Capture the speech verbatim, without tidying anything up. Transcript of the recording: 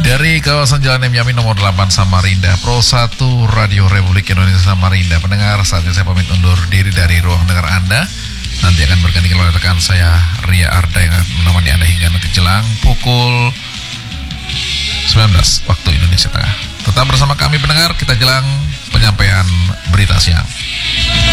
Dari kawasan Jalan M Yamin nomor delapan Samarinda, Pro satu Radio Republik Indonesia Samarinda. Pendengar, saatnya saya pamit undur diri dari ruang dengar Anda. Nanti akan berganti oleh rekan saya Ria Arda yang akan menemani Anda hingga nanti jelang pukul sembilan belas waktu Indonesia Tengah. Tetap bersama kami pendengar, kita jelang penyampaian berita siang.